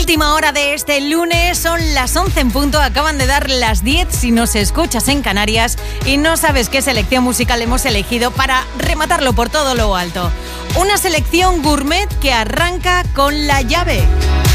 Última hora de este lunes, son las 11 en punto, acaban de dar las 10 si nos escuchas en Canarias y no sabes qué selección musical hemos elegido para rematarlo por todo lo alto. Una selección gourmet que arranca con La Llave.